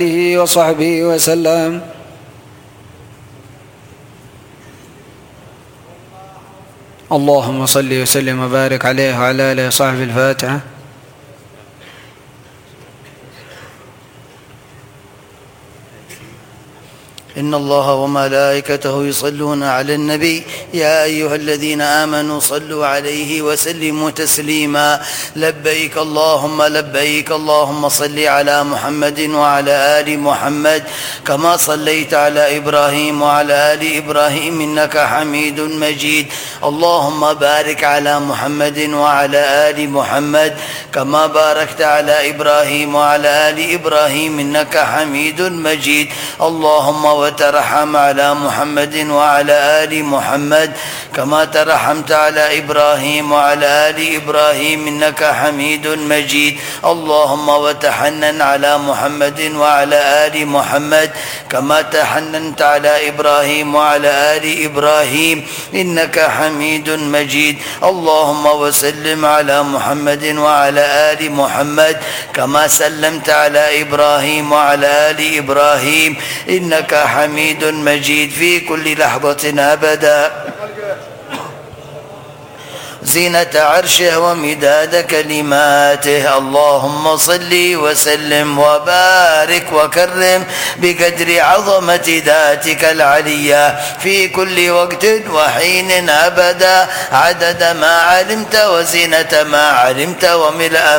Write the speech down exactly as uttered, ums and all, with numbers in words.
وصحبه وسلم. اللهم صل وسلم وبارك عليه وعلى آله وصحبه. الفاتحة. إن الله وملائكته يصلون على النبي يا أيها الذين آمنوا صلوا عليه وسلموا تسليما. لبيك اللهم لبيك اللهم صل على محمد وعلى آل محمد كما صليت على إبراهيم وعلى آل إبراهيم إنك حميد مجيد. اللهم بارك على محمد وعلى آل محمد كما باركت على إبراهيم وعلى آل إبراهيم إنك حميد مجيد. اللهم وترحم على محمد وعلى آل محمد كما ترحمت على إبراهيم وعلى آل إبراهيم إنك حميد مجيد. اللهم وتحنن على محمد وعلى آل محمد كما تحننت على إبراهيم وعلى آل إبراهيم إنك حميد مجيد. اللهم وسلم على محمد وعلى آل محمد كما سلمت على إبراهيم وعلى آل إبراهيم إنك حميد مجيد في كل لحظة أبدا. زينة عرشه ومداد كلماته. اللهم صل وسلم وبارك وكرم بقدر عظمة ذاتك العليا في كل وقت وحين أبدا عدد ما علمت وزينة ما علمت وملء